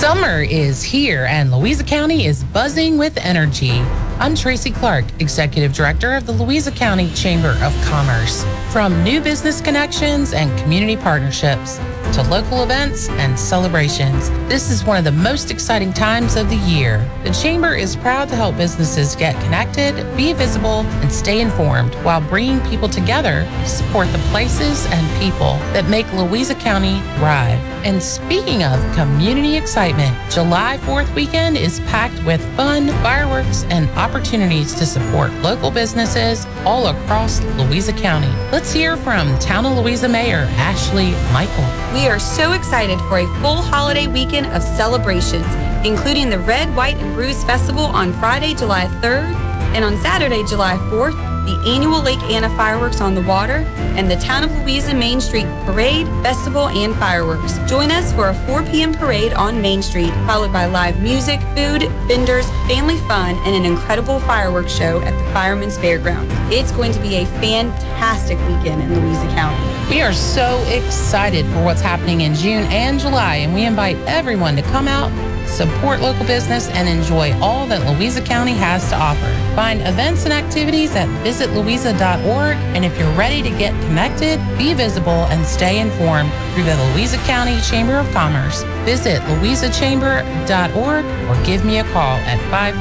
Summer is here and Louisa County is buzzing with energy. I'm Tracy Clark, Executive Director of the Louisa County Chamber of Commerce. From new business connections and community partnerships to local events and celebrations, this is one of the most exciting times of the year. The Chamber is proud to help businesses get connected, be visible, and stay informed while bringing people together to support the places and people that make Louisa County thrive. And speaking of community excitement, July 4th weekend is packed with fun, fireworks, and opportunities to support local businesses all across Louisa County. Let's hear from Town of Louisa Mayor Ashley Michael. We are so excited for a full holiday weekend of celebrations, including the Red, White, and Bruise Festival on Friday, July 3rd, and on Saturday, July 4th, the annual Lake Anna fireworks on the water, and the Town of Louisa Main Street Parade, Festival, and fireworks. Join us for a 4 p.m. parade on Main Street, followed by live music, food, vendors, family fun, and an incredible fireworks show at the Fireman's Fairgrounds. It's going to be a fantastic weekend in Louisa County. We are so excited for what's happening in June and July, and we invite everyone to come out, support local business, and enjoy all that Louisa County has to offer. Find events and activities at visitlouisa.org, and if you're ready to get connected, be visible, and stay informed through the Louisa County Chamber of Commerce, visit louisachamber.org or give me a call at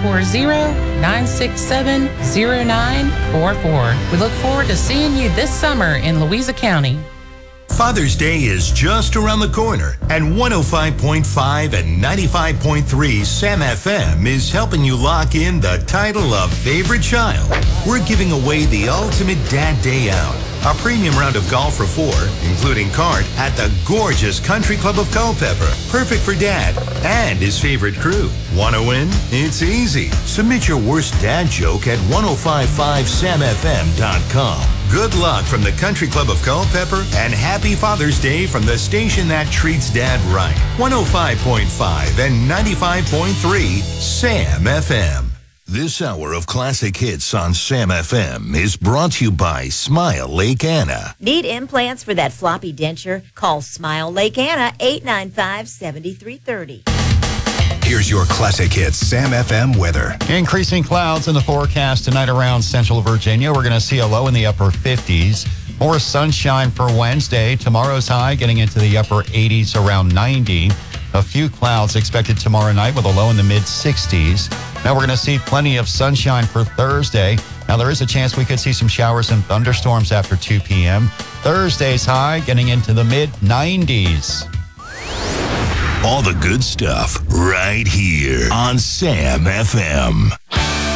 540-967-0944. We look forward to seeing you this summer in Louisa County. Father's Day is just around the corner, and 105.5 and 95.3 Sam FM is helping you lock in the title of Favorite Child. We're giving away the ultimate Dad Day Out, a premium round of golf for 4, including cart, at the gorgeous Country Club of Culpeper. Perfect for Dad and his favorite crew. Want to win? It's easy. Submit your worst dad joke at 1055samfm.com. Good luck from the Country Club of Culpeper, and happy Father's Day from the station that treats Dad right. 105.5 and 95.3 Sam FM. This hour of classic hits on Sam FM is brought to you by Smile Lake Anna. Need implants for that floppy denture? Call Smile Lake Anna, 895-7330. Here's your classic hits Sam FM weather. Increasing clouds in the forecast tonight around central Virginia. We're going to see a low in the upper 50s. More sunshine for Wednesday. Tomorrow's high getting into the upper 80s, around 90. A few clouds expected tomorrow night with a low in the mid-60s. Now we're going to see plenty of sunshine for Thursday. Now there is a chance we could see some showers and thunderstorms after 2 p.m. Thursday's high getting into the mid-90s. All the good stuff right here on Sam FM.